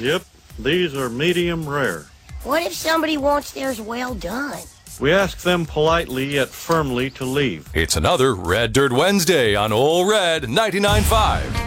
Yep, these are medium rare. What if somebody wants theirs well done? We ask them politely yet firmly to leave. It's another Red Dirt Wednesday on Ole Red 99.5.